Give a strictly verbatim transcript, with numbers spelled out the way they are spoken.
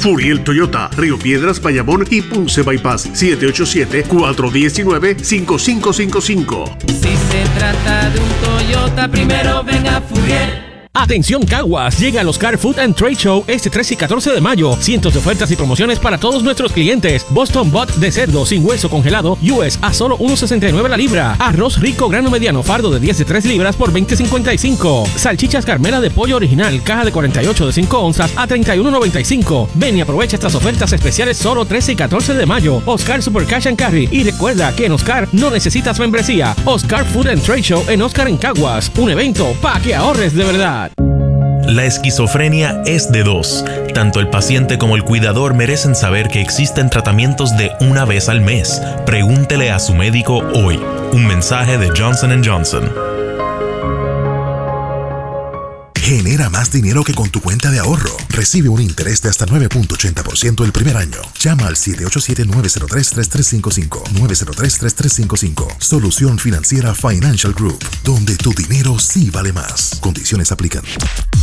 Furiel Toyota, Río Piedras, Bayamón y Ponce Bypass. siete ocho siete, cuatro uno nueve, cinco cinco cinco cinco. Si se trata de un Toyota, primero ven a Furiel. Atención Caguas, llega al Oscar Food and Trade Show este trece y catorce de mayo. Cientos de ofertas y promociones para todos nuestros clientes. Boston Butt de cerdo sin hueso congelado U S a solo uno sesenta y nueve la libra. Arroz rico grano mediano fardo de diez de tres libras por veinte cincuenta y cinco. Salchichas Carmela de pollo original caja de cuarenta y ocho de cinco onzas a treinta y uno noventa y cinco. Ven y aprovecha estas ofertas especiales solo trece y catorce de mayo. Oscar Super Cash and Carry. Y recuerda que en Oscar no necesitas membresía. Oscar Food and Trade Show en Oscar en Caguas. Un evento para que ahorres de verdad. La esquizofrenia es de dos. Tanto el paciente como el cuidador merecen saber que existen tratamientos de una vez al mes. Pregúntele a su médico hoy. Un mensaje de Johnson and Johnson. Genera más dinero que con tu cuenta de ahorro. Recibe un interés de hasta nueve punto ochenta por ciento el primer año. Llama al siete ocho siete, nueve cero tres, tres tres cinco cinco. nueve cero tres, tres tres cinco cinco. Solución Financiera Financial Group, donde tu dinero sí vale más. Condiciones aplican.